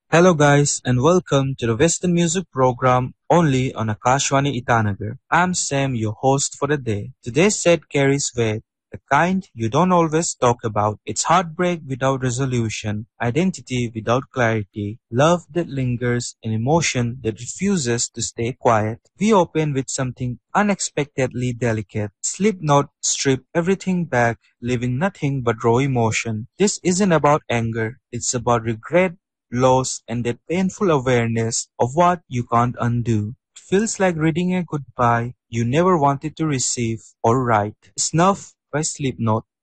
Hello guys and welcome to the Western Music Program only on Akashwani Itanagar. I'm Sam, your host for the day. Today's set carries weight, the kind you don't always talk about. It's heartbreak without resolution, identity without clarity, love that lingers, and emotion that refuses to stay quiet. We open with something unexpectedly delicate. Slipknot strip everything back, leaving nothing but raw emotion. This isn't about anger, it's about regret, loss, and that painful awareness of what you can't undo. It feels like reading a goodbye you never wanted to receive or write. Snuff by Slipknot.